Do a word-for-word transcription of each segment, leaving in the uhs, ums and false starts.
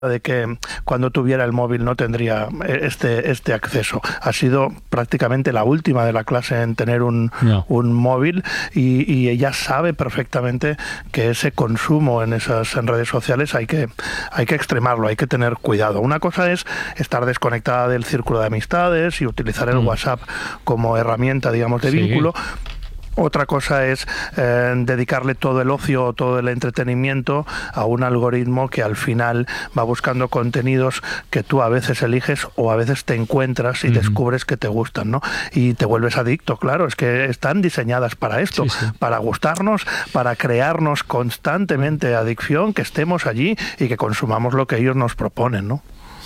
de que cuando tuviera el móvil no tendría este, este acceso. Ha sido prácticamente la última de la clase en tener un, no. un móvil y, y ella sabe perfectamente que ese consumo en esas en redes sociales hay que, hay que extremarlo, hay que tener cuidado. Una cosa es estar desconectada del círculo de amistades y utilizar el mm. WhatsApp como herramienta, digamos, de sí. vínculo. Otra cosa es eh, dedicarle todo el ocio, todo el entretenimiento a un algoritmo que al final va buscando contenidos que tú a veces eliges o a veces te encuentras y uh-huh. descubres que te gustan, ¿no? Y te vuelves adicto, claro, es que están diseñadas para esto, sí, sí. para gustarnos, para crearnos constantemente adicción, que estemos allí y que consumamos lo que ellos nos proponen, ¿no?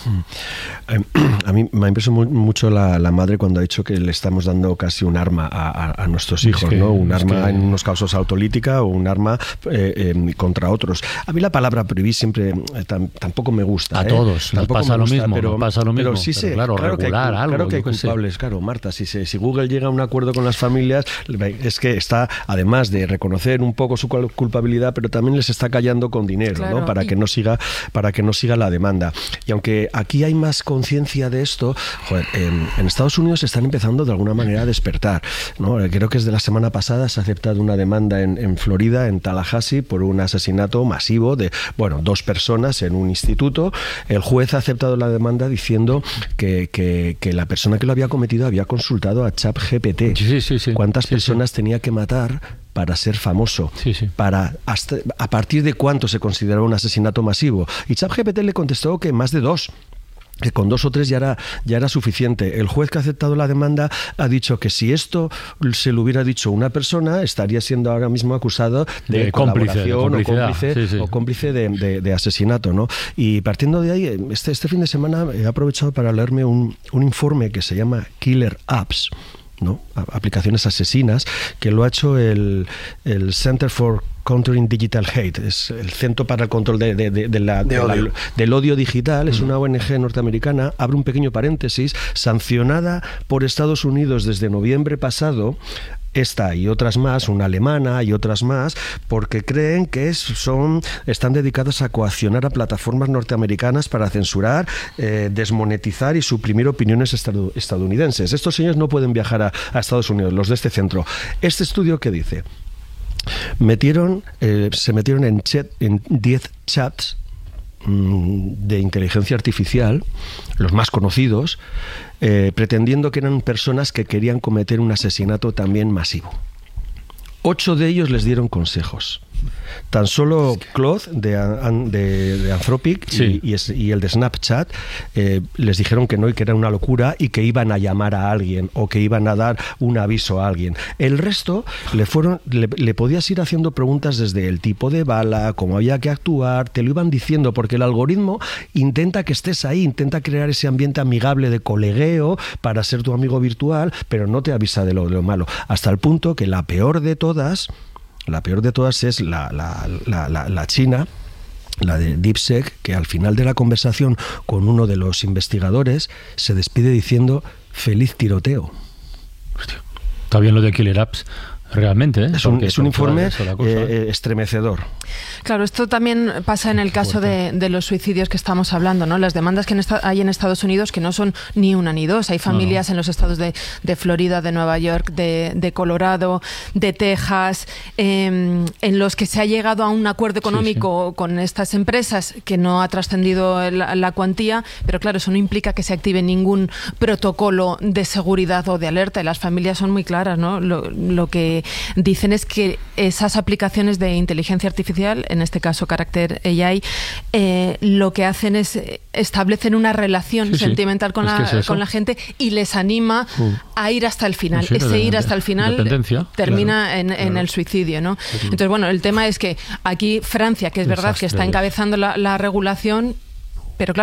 A mí me ha impresionado mucho la, la madre cuando ha dicho que le estamos dando casi un arma a, a, a nuestros hijos, es que, ¿no? Un arma que... en unos casos autolítica o un arma eh, eh, contra otros. A mí la palabra prohibir siempre eh, tam, tampoco me gusta. A ¿eh? todos tampoco pasa, gusta, lo mismo, pero, no pasa lo mismo. Pero sí pero sé, claro, claro regular que hay, algo. Claro que hay culpables, sé. claro, Marta. Si, se, si Google llega a un acuerdo con las familias, es que está, además de reconocer un poco su culpabilidad, pero también les está callando con dinero, claro, ¿no? Para y... que no siga, para que no siga la demanda. Y aunque aquí hay más conciencia de esto, joder, en, en Estados Unidos se están empezando de alguna manera a despertar, ¿no? Creo que es de la semana pasada se ha aceptado una demanda en, en Florida, en Tallahassee, por un asesinato masivo de, bueno, dos personas en un instituto. El juez ha aceptado la demanda diciendo que, que, que la persona que lo había cometido había consultado a ChatGPT. Sí, sí, sí. ¿Cuántas sí, personas sí. tenía que matar para ser famoso? Sí, sí. Para hasta, a partir de cuánto se consideraba un asesinato masivo. Y ChatGPT le contestó que más de dos. Que con dos o tres ya era, ya era suficiente. El juez que ha aceptado la demanda ha dicho que si esto se lo hubiera dicho una persona, estaría siendo ahora mismo acusado de, de colaboración cómplice, de o cómplice, sí, sí. o cómplice de, de, de asesinato, ¿no? Y partiendo de ahí, este, este fin de semana he aprovechado para leerme un, un informe que se llama Killer Apps, ¿no? Aplicaciones asesinas, que lo ha hecho el, el Center for Countering Digital Hate, es el Centro para el Control de, de, de, de la, de de la, del Odio Digital, es una O N G norteamericana, abre un pequeño paréntesis, sancionada por Estados Unidos desde noviembre pasado, esta y otras más, una alemana y otras más, porque creen que es, son, están dedicadas a coaccionar a plataformas norteamericanas para censurar, eh, desmonetizar y suprimir opiniones estadounidenses. Estos señores no pueden viajar a, a Estados Unidos, los de este centro. Este estudio, ¿qué dice? Metieron, eh, se metieron en chat, en diez chats mmm, de inteligencia artificial, los más conocidos, eh, pretendiendo que eran personas que querían cometer un asesinato también masivo. Ocho de ellos les dieron consejos. Tan solo Claude de, de, de Anthropic sí. y, y, y el de Snapchat eh, les dijeron que no y que era una locura y que iban a llamar a alguien o que iban a dar un aviso a alguien. El resto le fueron le, le podías ir haciendo preguntas desde el tipo de bala, cómo había que actuar, te lo iban diciendo, porque el algoritmo intenta que estés ahí, intenta crear ese ambiente amigable de colegueo para ser tu amigo virtual, pero no te avisa de lo, de lo malo. Hasta el punto que la peor de todas La peor de todas es la, la, la, la, la china, la de DeepSeek, que al final de la conversación con uno de los investigadores se despide diciendo feliz tiroteo. Hostia, está bien lo de Killer Apps. Realmente, ¿eh? Es un, es un informe eh, estremecedor. Claro, esto también pasa en el caso de, de los suicidios que estamos hablando, ¿no? Las demandas que en esta, hay en Estados Unidos, que no son ni una ni dos. Hay familias no. en los estados de, de Florida, de Nueva York, de, de Colorado, de Texas, eh, en los que se ha llegado a un acuerdo económico sí, sí. con estas empresas que no ha trascendido la, la cuantía, pero claro, eso no implica que se active ningún protocolo de seguridad o de alerta. Y las familias son muy claras, ¿no? Lo, lo que dicen es que esas aplicaciones de inteligencia artificial, en este caso carácter A I, eh, lo que hacen es establecen una relación sí, sentimental sí. con, la, es con la gente y les anima uh. a ir hasta el final. Sí, Ese ir hasta el final termina claro, en, en claro. el suicidio, ¿no? Sí. Entonces, bueno, el tema es que aquí Francia, que es verdad Desastre. que está encabezando la, la regulación, pero claro,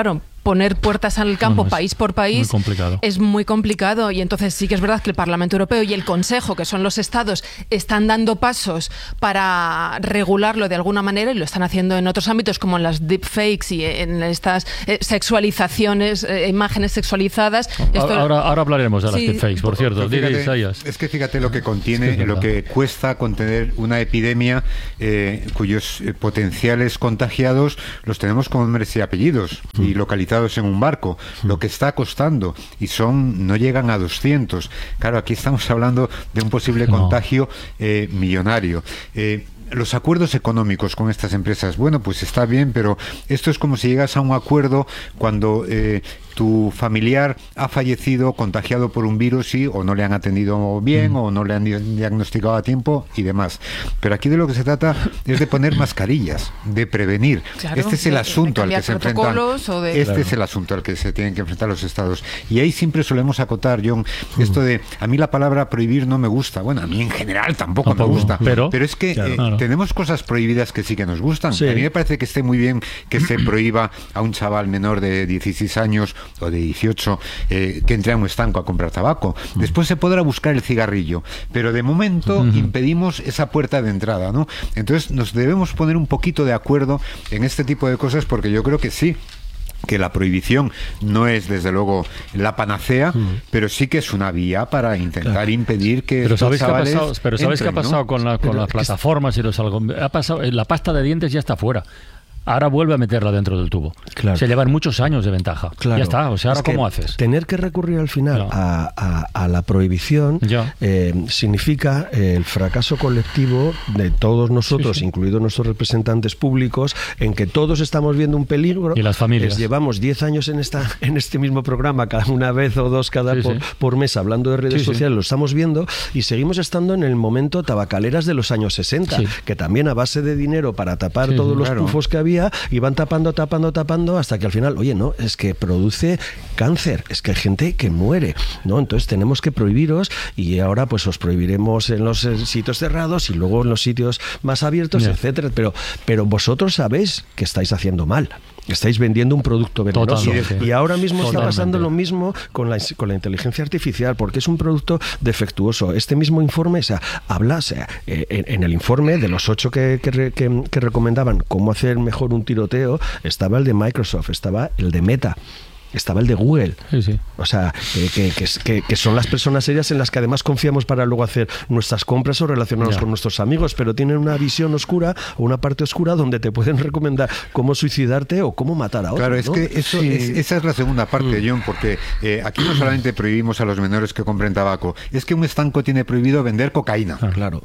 poner puertas al campo, no, no, país por país, muy es muy complicado. Y entonces sí que es verdad que el Parlamento Europeo y el Consejo, que son los estados, están dando pasos para regularlo de alguna manera, y lo están haciendo en otros ámbitos, como en las deepfakes y en estas eh, sexualizaciones, eh, imágenes sexualizadas. Esto... Ahora, ahora hablaremos de las sí. deepfakes, por cierto. Fíjate, es que fíjate lo que contiene, es que lo que cuesta contener una epidemia eh, cuyos eh, potenciales contagiados los tenemos con nombres y apellidos mm. y localizados en un barco, lo que está costando, y son no llegan a doscientos. Claro, aquí estamos hablando de un posible no. contagio eh, millonario. Eh, los acuerdos económicos con estas empresas, bueno, pues está bien, pero esto es como si llegas a un acuerdo cuando eh, tu familiar ha fallecido contagiado por un virus y o no le han atendido bien mm. o no le han diagnosticado a tiempo y demás. Pero aquí de lo que se trata es de poner mascarillas, de prevenir. Claro, este es el asunto al que se enfrentan. De... Este claro. es el asunto al que se tienen que enfrentar los estados. Y ahí siempre solemos acotar, John, mm. esto de a mí la palabra prohibir no me gusta. Bueno, a mí en general tampoco, tampoco me gusta. Pero, pero es que claro, eh, claro. tenemos cosas prohibidas que sí que nos gustan. Sí. A mí me parece que esté muy bien que se prohíba a un chaval menor de dieciséis años o de dieciocho eh, que entre a un estanco a comprar tabaco. Después se podrá buscar el cigarrillo, pero de momento uh-huh. impedimos esa puerta de entrada, ¿no? Entonces nos debemos poner un poquito de acuerdo en este tipo de cosas, porque yo creo que sí, que la prohibición no es desde luego la panacea, uh-huh. pero sí que es una vía para intentar claro. impedir que pero estos sabéis chavales qué ha pasado, pero sabéis entren, qué ha pasado ¿no? con, la, con las plataformas y los algo ha pasado, la pasta de dientes ya está fuera. Ahora vuelve a meterla dentro del tubo. Claro. Se llevan muchos años de ventaja. Claro. Ya está. O sea, ¿ahora cómo haces? Tener que recurrir al final no. a, a, a la prohibición eh, significa eh, el fracaso colectivo de todos nosotros, sí, sí. incluidos nuestros representantes públicos, en que todos estamos viendo un peligro. Y las familias. Les llevamos diez años en esta en este mismo programa, cada una vez o dos cada sí, por, sí. por mes, hablando de redes sí, sociales, sí. lo estamos viendo, y seguimos estando en el momento tabacaleras de los años sesenta, sí. que también a base de dinero para tapar sí, todos sí, los claro. pufos que había, y van tapando, tapando, tapando, hasta que al final, oye, no, es que produce cáncer, es que hay gente que muere, ¿no? Entonces tenemos que prohibiros, y ahora pues os prohibiremos en los sitios cerrados y luego en los sitios más abiertos, yeah. etcétera, pero, pero vosotros sabéis que estáis haciendo mal. Estáis vendiendo un producto venenoso. Totalmente. Y ahora mismo Totalmente. está pasando lo mismo con la, con la inteligencia artificial, porque es un producto defectuoso. Este mismo informe, o sea, habla, o sea, en, en el informe de los ocho que, que, que, que recomendaban cómo hacer mejor un tiroteo, estaba el de Microsoft, estaba el de Meta, estaba el de Google. Sí, sí. O sea, que, que, que, que son las personas serias en las que además confiamos para luego hacer nuestras compras o relacionarnos ya. con nuestros amigos, pero tienen una visión oscura o una parte oscura donde te pueden recomendar cómo suicidarte o cómo matar a otro. Claro, es ¿no? que eso, sí. es, esa es la segunda parte, John, porque eh, aquí no solamente prohibimos a los menores que compren tabaco, es que un estanco tiene prohibido vender cocaína. Ah, claro.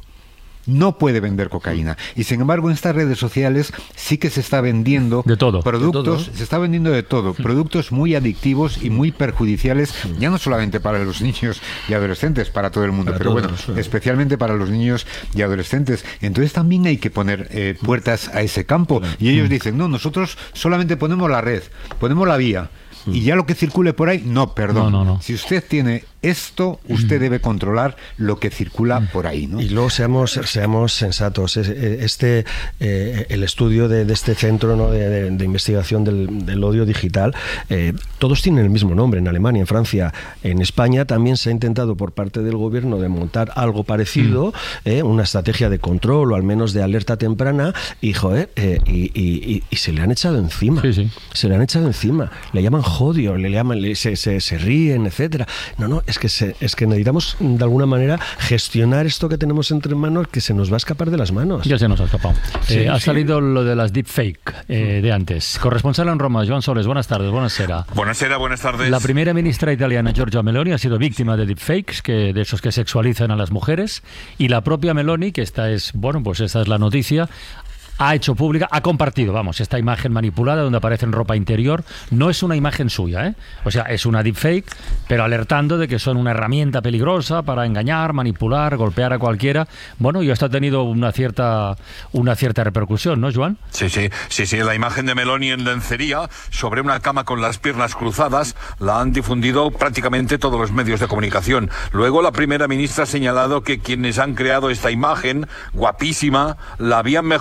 No puede vender cocaína. Y sin embargo, en estas redes sociales sí que se está vendiendo de todo. productos, de todo. se está vendiendo de todo, productos muy adictivos y muy perjudiciales, ya no solamente para los niños y adolescentes, para todo el mundo, para pero bueno, sí. especialmente para los niños y adolescentes. Entonces también hay que poner eh, puertas a ese campo. Y ellos dicen, no, nosotros solamente ponemos la red, ponemos la vía. Y ya lo que circule por ahí, no, perdón. No, no, no. Si usted tiene esto, usted debe controlar lo que circula por ahí, ¿no? Y luego seamos, seamos sensatos. Este, eh, el estudio de, de este centro, ¿no? de, de, de investigación del, del odio digital, eh, todos tienen el mismo nombre en Alemania, en Francia, en España también se ha intentado por parte del gobierno de montar algo parecido, mm. eh, una estrategia de control o al menos de alerta temprana, y joder, eh, y, y, y, y se le han echado encima. Sí, sí. Se le han echado encima. Le llaman odio, le llaman, le, se, se, se ríen, etcétera. No, no, es que se, es que necesitamos de alguna manera gestionar esto que tenemos entre manos, que se nos va a escapar de las manos. Ya se nos ha escapado. Sí, eh, ha sí. salido lo de las deepfake eh, de antes. Corresponsal en Roma, Joan Soles, buenas tardes, buenas sera. Buenas sera, buenas tardes. La primera ministra italiana Giorgia Meloni ha sido víctima de deepfakes, que de esos que sexualizan a las mujeres, y la propia Meloni, que esta es, bueno, pues esta es la noticia, ha hecho pública, ha compartido, vamos, esta imagen manipulada donde aparece en ropa interior. No es una imagen suya, ¿eh? O sea, es una deepfake, pero alertando de que son una herramienta peligrosa para engañar, manipular, golpear a cualquiera. Bueno, y esto ha tenido una cierta una cierta repercusión, ¿no, Joan? Sí, sí, sí, sí. La imagen de Meloni en lencería sobre una cama con las piernas cruzadas la han difundido prácticamente todos los medios de comunicación. Luego la primera ministra ha señalado que quienes han creado esta imagen, guapísima, la habían mejorado bastante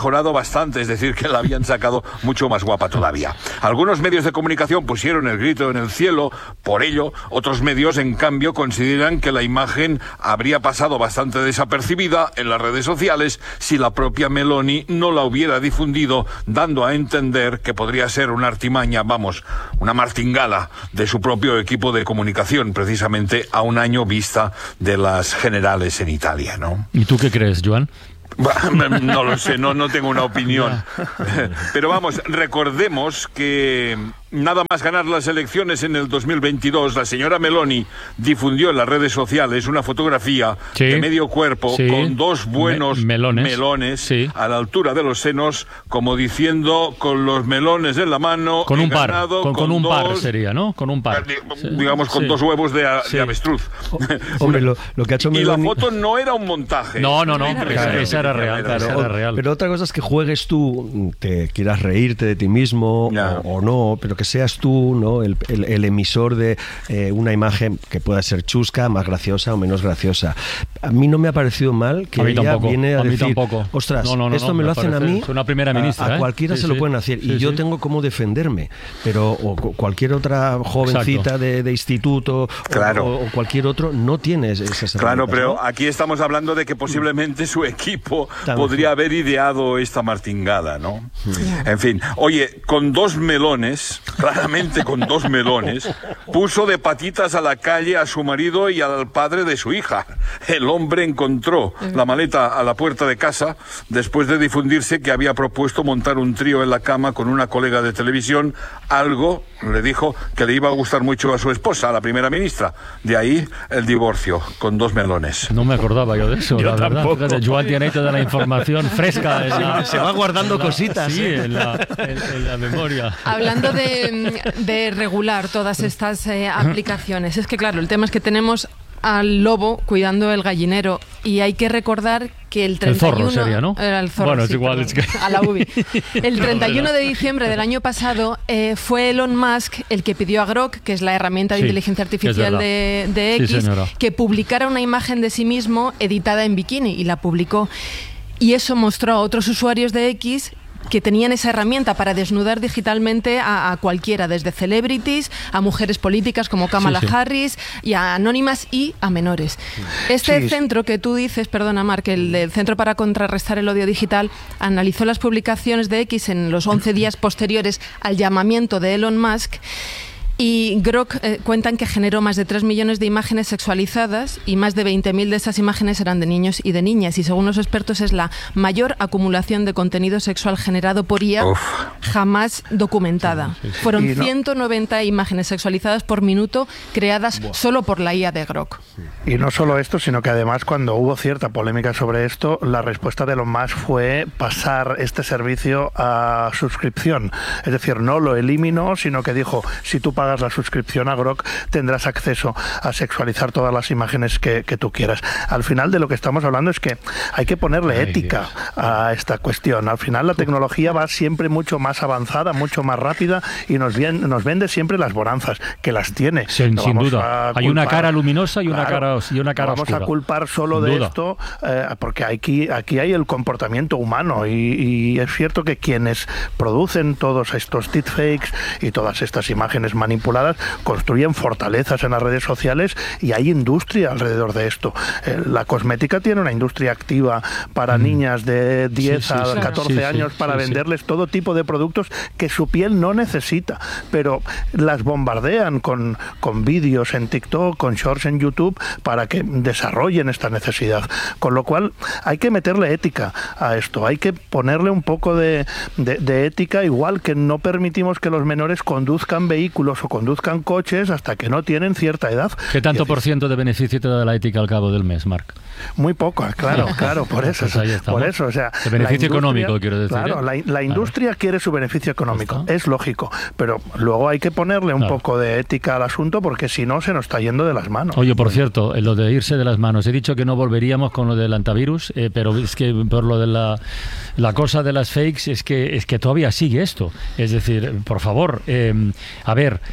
bastante, es decir, que la habían sacado mucho más guapa todavía. Algunos medios de comunicación pusieron el grito en el cielo por ello, otros medios, en cambio, consideran que la imagen habría pasado bastante desapercibida en las redes sociales si la propia Meloni no la hubiera difundido, dando a entender que podría ser una artimaña, vamos, una martingala de su propio equipo de comunicación, precisamente a un año vista de las generales en Italia, ¿no? ¿Y tú qué crees, Joan? No lo sé, no, no tengo una opinión. Pero vamos, recordemos que nada más ganar las elecciones en el dos mil veintidós, la señora Meloni difundió en las redes sociales una fotografía sí, de medio cuerpo sí, con dos buenos me melones, melones sí, a la altura de los senos, como diciendo, con los melones en la mano, con un par, ganado, con, con, con un dos, par sería, ¿no? Con un par. Digamos, con sí, dos huevos de, a, sí, de avestruz. Hombre, lo, lo que ha hecho Meloni... Y la foto no era un montaje. No, no, no, no esa, esa era real, claro, esa era real. Pero otra cosa es que juegues tú, te quieras reírte de ti mismo yeah. o, o no, pero que seas tú, ¿no? el, el, el emisor de eh, una imagen que pueda ser chusca, más graciosa o menos graciosa. A mí no me ha parecido mal que ella tampoco, viene a, a decir, tampoco. ostras, no, no, no, esto no, me lo me hacen a mí, una primera ministra, a, a ¿eh? cualquiera sí, se sí. lo pueden hacer sí, y yo sí. tengo cómo defenderme, pero o cualquier otra jovencita de, de instituto claro. o, o cualquier otro no tiene esas Claro, pero ¿no? aquí estamos hablando de que posiblemente su equipo También. podría haber ideado esta martingala, ¿no? Sí. En fin, oye, con dos melones, claramente con dos melones, puso de patitas a la calle a su marido y al padre de su hija. El hombre encontró la maleta a la puerta de casa después de difundirse que había propuesto montar un trío en la cama con una colega de televisión, algo, le dijo, que le iba a gustar mucho a su esposa, a la primera ministra. De ahí el divorcio, con dos melones. No me acordaba yo de eso, yo la tampoco. verdad. Joan tiene toda la información fresca. En la, se va guardando la, cositas. Sí, en la, en, en la memoria. Hablando de, de regular todas estas eh, aplicaciones, es que claro, el tema es que tenemos al lobo cuidando el gallinero y hay que recordar que el treinta y uno... El zorro sería, ¿no? Era el zorro, bueno, es sí, igual. Es que... A la U B I. El treinta y uno de diciembre del año pasado eh, fue Elon Musk el que pidió a Grok, que es la herramienta de sí, inteligencia artificial de, de X, sí, que publicara una imagen de sí mismo editada en bikini y la publicó. Y eso mostró a otros usuarios de X que tenían esa herramienta para desnudar digitalmente a, a cualquiera, desde celebrities a mujeres políticas como Kamala sí, sí. Harris y a anónimas y a menores. Este sí, centro que tú dices, perdona Marc, el del Centro para Contrarrestar el Odio Digital, analizó las publicaciones de X en los once días posteriores al llamamiento de Elon Musk. Y Grok eh, cuentan que generó más de tres millones de imágenes sexualizadas y más de veinte mil de esas imágenes eran de niños y de niñas. Y según los expertos es la mayor acumulación de contenido sexual generado por I A Uf. jamás documentada. Sí, sí, sí. Fueron no... ciento noventa imágenes sexualizadas por minuto creadas Buah. solo por la I A de Grok. Y no solo esto, sino que además cuando hubo cierta polémica sobre esto, la respuesta de Elon Musk fue pasar este servicio a suscripción. Es decir, no lo eliminó, sino que dijo, si tú pagas la suscripción a Grok, tendrás acceso a sexualizar todas las imágenes que, que tú quieras. Al final de lo que estamos hablando es que hay que ponerle Ay, ética Dios. a esta cuestión. Al final la tecnología va siempre mucho más avanzada, mucho más rápida y nos, bien, nos vende siempre las bonanzas, que las tiene. Sin, no sin duda. Hay una cara luminosa y una claro, cara, y una cara vamos oscura. Vamos a culpar solo sin de duda. esto eh, porque aquí, aquí hay el comportamiento humano y, y es cierto que quienes producen todos estos deepfakes y todas estas imágenes manipuladas construyen fortalezas en las redes sociales y hay industria alrededor de esto. Eh, la cosmética tiene una industria activa para mm. niñas de diez sí, sí, a catorce sí, años sí, para sí, venderles sí. todo tipo de productos que su piel no necesita, pero las bombardean con, con vídeos en TikTok, con shorts en YouTube para que desarrollen esta necesidad. Con lo cual hay que meterle ética a esto, hay que ponerle un poco de, de, de ética, igual que no permitimos que los menores conduzcan vehículos o conduzcan coches hasta que no tienen cierta edad. ¿Qué tanto por ciento de beneficio te da la ética al cabo del mes, Marc? Muy poco, claro, claro, por eso. Pues ahí estamos. Por eso, o sea, el beneficio económico, quiero decir. Claro, ¿eh? la, la industria claro. quiere su beneficio económico, es lógico, pero luego hay que ponerle un claro. poco de ética al asunto porque si no se nos está yendo de las manos. Oye, por cierto, lo de irse de las manos, he dicho que no volveríamos con lo del antivirus, eh, pero es que por lo de la, la cosa de las fakes es que es que todavía sigue esto. Es decir, por favor, eh, a ver,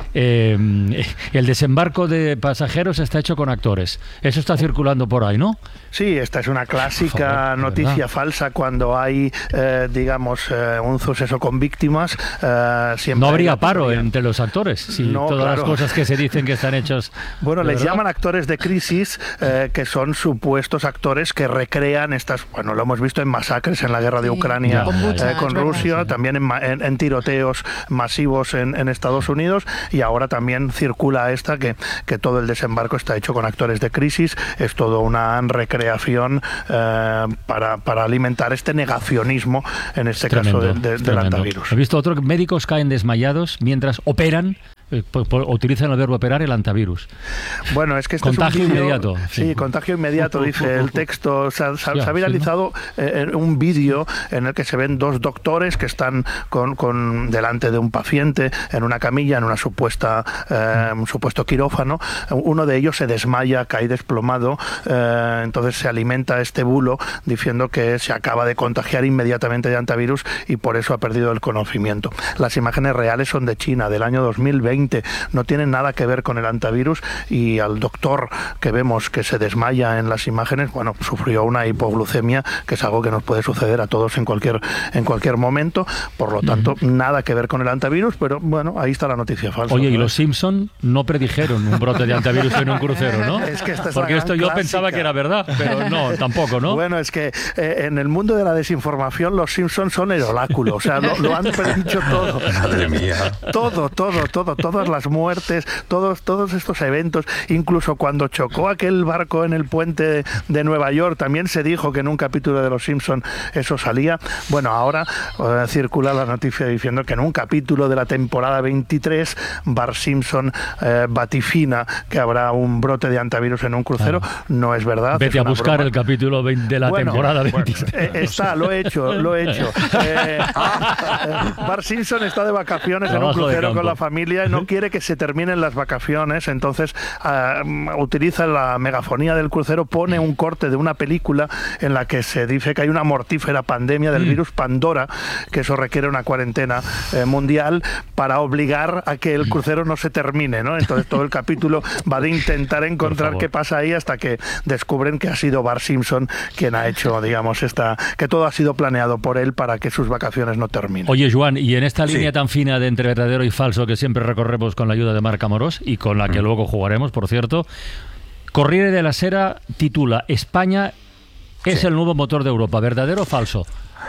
eh, el desembarco de pasajeros está hecho con actores. Eso está circulando por ahí, ¿no? Sí, esta es una clásica favor, noticia verdad. falsa cuando hay, eh, digamos, eh, un suceso con víctimas. Eh, siempre no habría paro entre los actores, si no, todas claro. las cosas que se dicen que están hechos. Bueno, les verdad? llaman actores de crisis, eh, que son supuestos actores que recrean estas, bueno, lo hemos visto en masacres en la guerra de Ucrania sí, con, muchas, eh, con Rusia, sí. también en, en, en tiroteos masivos en, en Estados Unidos, y ahora también circula esta que, que todo el desembarco está hecho con actores de crisis. Es todo una recreación eh, para, para alimentar este negacionismo, en este tremendo, caso de, de, del antivirus. He visto otros médicos caen desmayados mientras operan. Por, por, utilizan el verbo operar el antivirus. Bueno, es que este contagio es un vídeo, inmediato. Sí, sí, contagio inmediato, dice el texto. Se ha, se ha viralizado sí, ¿no? eh, un vídeo en el que se ven dos doctores que están con, con delante de un paciente en una camilla, en una supuesta eh, un supuesto quirófano. Uno de ellos se desmaya, cae desplomado, eh, entonces se alimenta este bulo diciendo que se acaba de contagiar inmediatamente de antivirus y por eso ha perdido el conocimiento. Las imágenes reales son de China, del año dos mil veinte. No tienen nada que ver con el antivirus, y al doctor que vemos que se desmaya en las imágenes, bueno, sufrió una hipoglucemia, que es algo que nos puede suceder a todos en cualquier en cualquier momento, por lo tanto, uh-huh. nada que ver con el antivirus, pero bueno, ahí está la noticia falsa. Oye, y los Simpson no predijeron un brote de antivirus en un crucero, ¿no? Es que esta es Porque esto yo clásica. pensaba que era verdad, pero no, tampoco, ¿no? Bueno, es que eh, en el mundo de la desinformación los Simpson son el oráculo, o sea, lo, lo han predicho todo. Madre mía. Todo, todo, todo, todo. Todas las muertes, todos, todos estos eventos, incluso cuando chocó aquel barco en el puente de Nueva York, también se dijo que en un capítulo de Los Simpson eso salía. Bueno, ahora eh, circula la noticia diciendo que en un capítulo de la temporada veintitrés, Bart Simpson eh, vaticina que habrá un brote de antivirus en un crucero. Claro. No es verdad. Vete es a buscar broma. el capítulo veinte de la bueno, temporada veintitrés. Bueno, eh, está, lo he hecho, lo he hecho. Eh, eh, Bart Simpson está de vacaciones Trabajo en un crucero con la familia y no quiere que se terminen las vacaciones, entonces uh, utiliza la megafonía del crucero, pone un corte de una película en la que se dice que hay una mortífera pandemia del mm. virus Pandora, que eso requiere una cuarentena eh, mundial para obligar a que el crucero no se termine, ¿no? Entonces todo el capítulo va de intentar encontrar qué pasa ahí hasta que descubren que ha sido Bart Simpson quien ha hecho, digamos, esta, que todo ha sido planeado por él para que sus vacaciones no terminen. Oye, Joan, y en esta línea sí. tan fina de entre verdadero y falso que siempre recorremos con la ayuda de Marc Amorós y con la que mm. luego jugaremos, por cierto, Corriere della Sera titula España es sí. el nuevo motor de Europa, ¿verdadero o falso?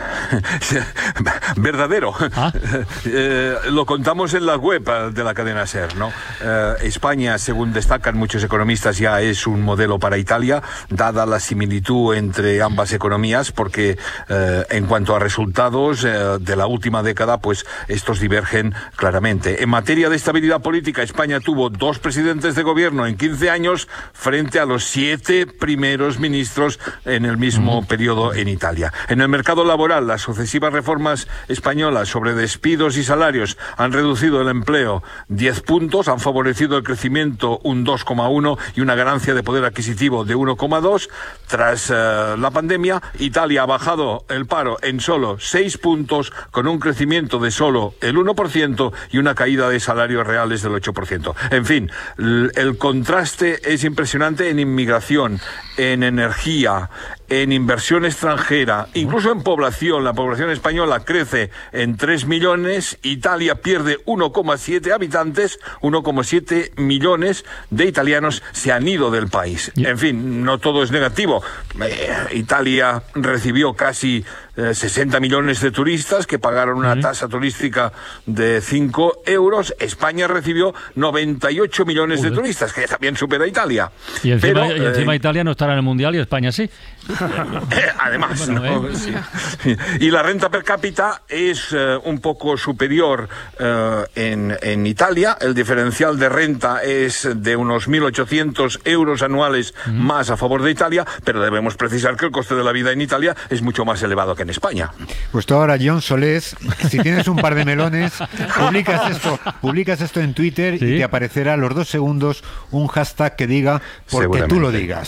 Verdadero. ¿Ah? Eh, lo contamos en la web de la cadena SER, ¿no? Eh, España, según destacan muchos economistas, ya es un modelo para Italia, dada la similitud entre ambas economías, porque eh, en cuanto a resultados eh, de la última década, pues estos divergen claramente. En materia de estabilidad política, España tuvo dos presidentes de gobierno en quince años frente a los siete primeros ministros en el mismo mm. periodo en Italia. En el mercado laboral, las sucesivas reformas españolas sobre despidos y salarios han reducido el empleo diez puntos, han favorecido el crecimiento un dos coma uno y una ganancia de poder adquisitivo de uno coma dos. Tras uh, la pandemia, Italia ha bajado el paro en solo seis puntos, con un crecimiento de solo el uno por ciento y una caída de salarios reales del ocho por ciento. En fin, el contraste es impresionante en inmigración, en energía, en inversión extranjera, incluso en población. La población española crece en tres millones, Italia pierde uno coma siete habitantes, uno coma siete millones de italianos se han ido del país. En fin, no todo es negativo. Eh, Italia recibió casi eh, sesenta millones de turistas que pagaron una tasa turística de cinco euros. España recibió noventa y ocho millones de turistas, que también supera a Italia. Y encima, Pero, y encima eh, Italia no estará en el Mundial y España sí. Además, bueno, ¿no? ¿eh? Sí. Y la renta per cápita es uh, un poco superior uh, en, en Italia. El diferencial de renta es de unos mil ochocientos euros anuales mm. más a favor de Italia, pero debemos precisar que el coste de la vida en Italia es mucho más elevado que en España. Pues tú ahora, John Solés, si tienes un par de melones, publicas esto, publicas esto en Twitter ¿Sí? y te aparecerá a los dos segundos un hashtag que diga porque tú lo digas.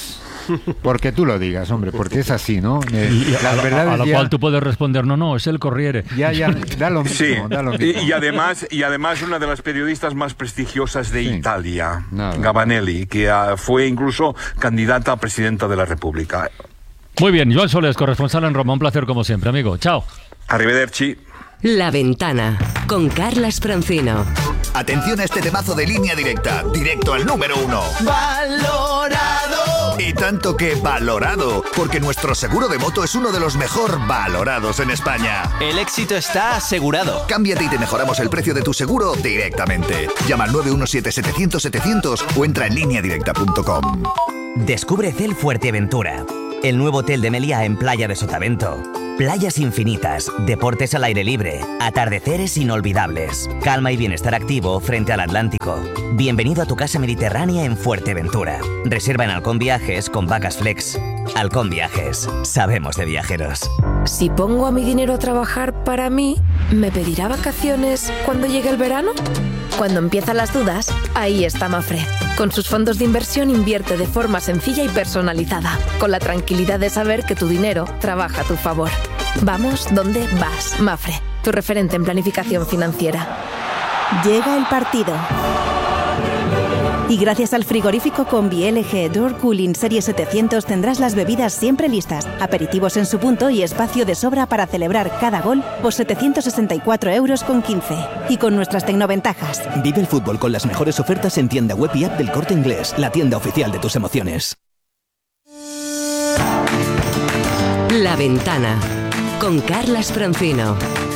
porque tú lo digas, hombre, porque es así, ¿no? Eh, y a, las verdades a lo ya... cual tú puedes responder, no, no, es el Corriere. Ya, ya, da lo mismo, sí. da lo mismo. Y, y además, y además una de las periodistas más prestigiosas de sí. Italia, Nada. Gabanelli, que uh, fue incluso candidata a presidenta de la República. Muy bien, Joan Soles, corresponsal en Roma, un placer como siempre, amigo. Chao. Arrivederci. La Ventana, con Carlas Francino. Atención a este temazo de Línea Directa, directo al número uno. ¡Valorado! Y tanto que valorado, porque nuestro seguro de moto es uno de los mejor valorados en España. El éxito está asegurado. Cámbiate y te mejoramos el precio de tu seguro directamente. Llama al nueve uno siete, setecientos, setecientos o entra en línea directa punto com. Descubre Cel Fuerteventura, el nuevo hotel de Meliá en Playa de Sotavento. Playas infinitas, deportes al aire libre, atardeceres inolvidables, calma y bienestar activo frente al Atlántico. Bienvenido a tu casa mediterránea en Fuerteventura. Reserva en Halcón Viajes con Vacas Flex. Halcón Viajes, sabemos de viajeros. Si pongo a mi dinero a trabajar para mí, ¿me pedirá vacaciones cuando llegue el verano? Cuando empiezan las dudas, ahí está Mafre. Con sus fondos de inversión invierte de forma sencilla y personalizada, con la tranquilidad de saber que tu dinero trabaja a tu favor. Vamos donde vas, Mafre, tu referente en planificación financiera. Llega el partido. Y gracias al frigorífico Combi L G Door Cooling Serie setecientos tendrás las bebidas siempre listas, aperitivos en su punto y espacio de sobra para celebrar cada gol por setecientos sesenta y cuatro euros con quince. Y con nuestras tecnoventajas. Vive el fútbol con las mejores ofertas en tienda web y app del Corte Inglés, la tienda oficial de tus emociones. La Ventana, con Carlas Francino.